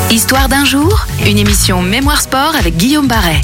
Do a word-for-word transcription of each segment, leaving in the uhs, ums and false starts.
Histoire d'un jour, une émission Mémoire Sport avec Guillaume Barret.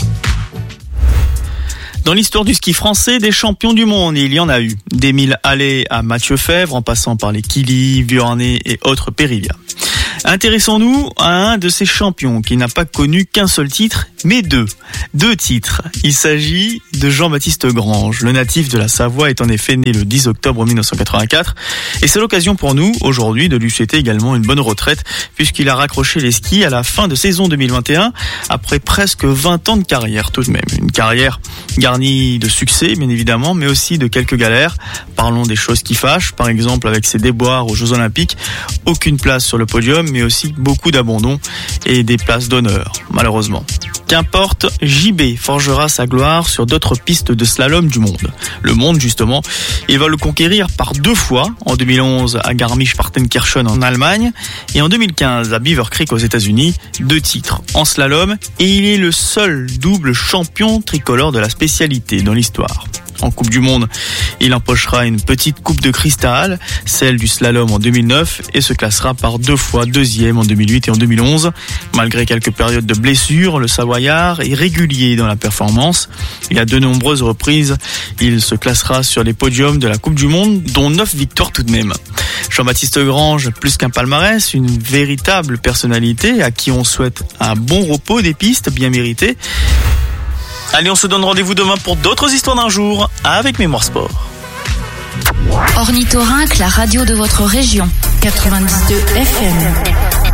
Dans l'histoire du ski français, des champions du monde, il y en a eu. D'Émile Allais à Mathieu Fèvre, en passant par les Killy, Vuarnet et autres Périvia. Intéressons-nous à un de ces champions qui n'a pas connu qu'un seul titre, mais deux. Deux titres. Il s'agit de Jean-Baptiste Grange. Le natif de la Savoie est en effet né le dix octobre mille neuf cent quatre-vingt-quatre. Et c'est l'occasion pour nous, aujourd'hui, de lui souhaiter également une bonne retraite, puisqu'il a raccroché les skis à la fin de saison deux mille vingt et un, après presque vingt ans de carrière tout de même. Une carrière garnie de succès, bien évidemment, mais aussi de quelques galères. Parlons des choses qui fâchent, par exemple avec ses déboires aux Jeux Olympiques. Aucune place sur le podium, mais aussi beaucoup d'abandons et des places d'honneur, malheureusement. Qu'importe, J B forgera sa gloire sur d'autres pistes de slalom du monde. Le monde, justement, il va le conquérir par deux fois, en deux mille onze à Garmisch-Partenkirchen en Allemagne et en deux mille quinze à Beaver Creek aux États-Unis, deux titres en slalom, et il est le seul double champion tricolore de la spécialité dans l'histoire. En Coupe du Monde, il empochera une petite coupe de cristal, celle du slalom en deux mille neuf, et se classera par deux fois deuxième en deux mille huit et en deux mille onze. Malgré quelques périodes de blessures, le Savoyard est régulier dans la performance. Et à de nombreuses reprises, il se classera sur les podiums de la Coupe du Monde, dont neuf victoires tout de même. Jean-Baptiste Grange, plus qu'un palmarès, une véritable personnalité à qui on souhaite un bon repos des pistes bien mérité. Allez, on se donne rendez-vous demain pour d'autres histoires d'un jour avec Mémoire Sport. Ornithorynque, la radio de votre région. quatre-vingt-dix-deux F M.